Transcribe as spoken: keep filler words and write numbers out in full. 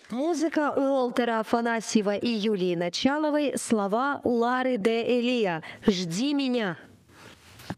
Музыка Уолтера Афанасьева и Юлии Началовой, слова Лары де Элия «Жди меня».